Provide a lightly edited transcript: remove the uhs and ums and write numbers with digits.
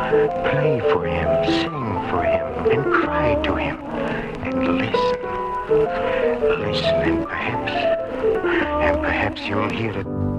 Play for him, sing for him, and cry to him. And listen. Listen, and perhaps you'll hear it.